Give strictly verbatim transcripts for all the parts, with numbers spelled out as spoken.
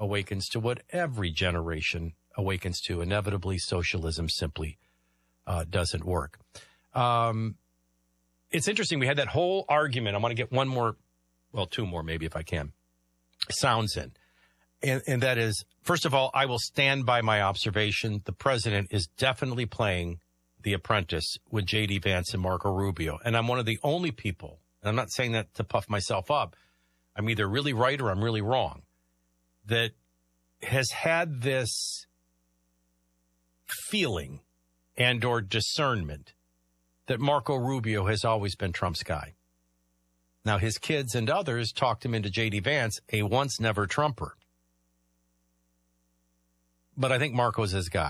awakens to what every generation awakens to. Inevitably, socialism simply uh, doesn't work. Um, it's interesting. We had that whole argument. I want to get one more, well, two more maybe if I can, sounds in. And, and that is, first of all, I will stand by my observation. The president is definitely playing The Apprentice with J D Vance and Marco Rubio. And I'm one of the only people, and I'm not saying that to puff myself up, I'm either really right or I'm really wrong, that has had this feeling and or discernment that Marco Rubio has always been Trump's guy. Now, his kids and others talked him into J D Vance, a once never Trumper. But I think Marco's his guy.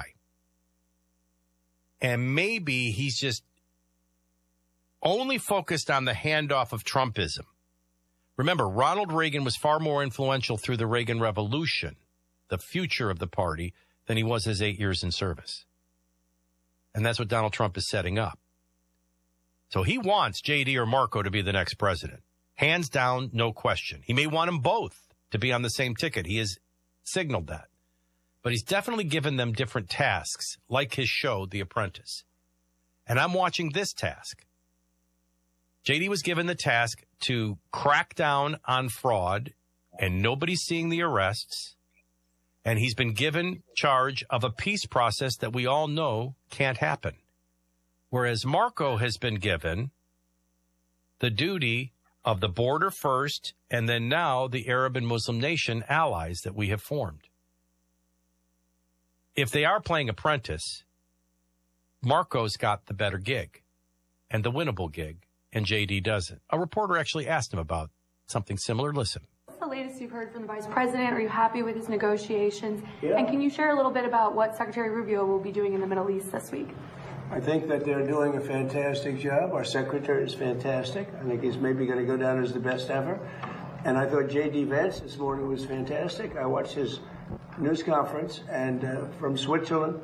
And maybe he's just only focused on the handoff of Trumpism. Remember, Ronald Reagan was far more influential through the Reagan Revolution, the future of the party, than he was his eight years in service. And that's what Donald Trump is setting up. So he wants J D or Marco to be the next president. Hands down, no question. He may want them both to be on the same ticket. He has signaled that. But he's definitely given them different tasks, like his show, The Apprentice. And I'm watching this task. J D was given the task to crack down on fraud, and nobody's seeing the arrests. And he's been given charge of a peace process that we all know can't happen. Whereas Marco has been given the duty of the border first, and then now the Arab and Muslim nation allies that we have formed. If they are playing Apprentice, Marco's got the better gig and the winnable gig, and J D doesn't. A reporter actually asked him about something similar. Listen. What's the latest you've heard from the vice president? Are you happy with his negotiations? Yeah. And can you share a little bit about what Secretary Rubio will be doing in the Middle East this week? I think that they're doing a fantastic job. Our secretary is fantastic. I think he's maybe going to go down as the best ever. And I thought J D Vance this morning was fantastic. I watched his news conference, and uh, from Switzerland,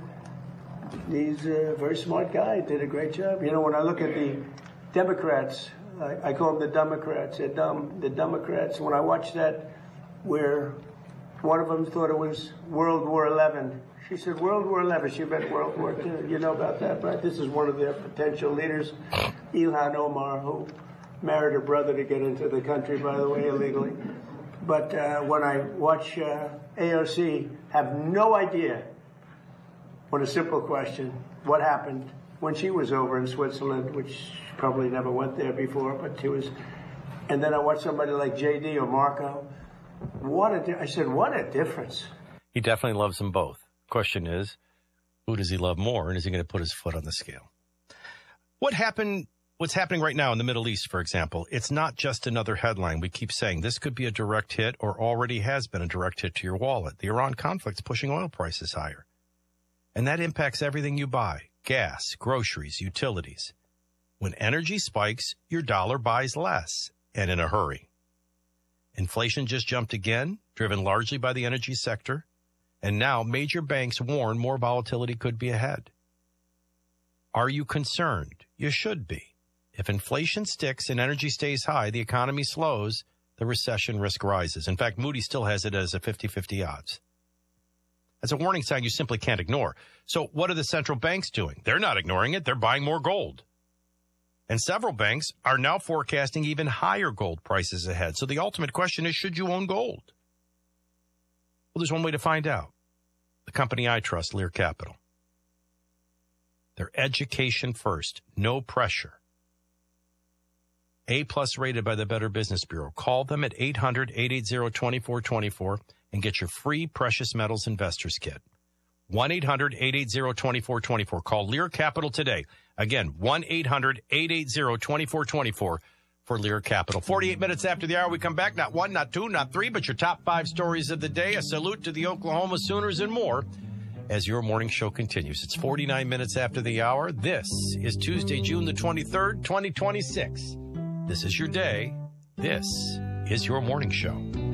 he's a very smart guy. Did a great job. You know, when I look at the Democrats, I, I call them the Democrats. They're dumb. The Democrats. When I watched that, where one of them thought it was World War Eleven. She said World War Eleven. She meant World War Two. You know about that, right? This is one of their potential leaders, Ilhan Omar, who married her brother to get into the country, by the way, illegally. But uh, when I watch uh, A O C have no idea, on a simple question, what happened when she was over in Switzerland, which she probably never went there before, but she was, and then I watch somebody like J D or Marco, what a, di- I said, what a difference. He definitely loves them both. Question is, who does he love more, and is he going to put his foot on the scale? What happened? What's happening right now in the Middle East, for example, it's not just another headline. We keep saying this could be a direct hit or already has been a direct hit to your wallet. The Iran conflict's pushing oil prices higher. And that impacts everything you buy, gas, groceries, utilities. When energy spikes, your dollar buys less, and in a hurry. Inflation just jumped again, driven largely by the energy sector. And now major banks warn more volatility could be ahead. Are you concerned? You should be. If inflation sticks and energy stays high, the economy slows, the recession risk rises. In fact, Moody still has it as a fifty-fifty odds. That's a warning sign you simply can't ignore. So what are the central banks doing? They're not ignoring it. They're buying more gold. And several banks are now forecasting even higher gold prices ahead. So the ultimate question is, should you own gold? Well, there's one way to find out. The company I trust, Lear Capital. They're education first, no pressure. A-plus rated by the Better Business Bureau. Call them at eight hundred, eight eight zero, two four two four and get your free Precious Metals Investors Kit. one eight hundred, eight eight zero, two four two four. Call Lear Capital today. Again, one eight hundred, eight eight zero, two four two four for Lear Capital. forty-eight minutes after the hour, we come back. Not one, not two, not three, but your top five stories of the day. A salute to the Oklahoma Sooners and more as your morning show continues. It's forty-nine minutes after the hour. This is Tuesday, June the twenty-third, twenty twenty-six. This is your day. This is your morning show.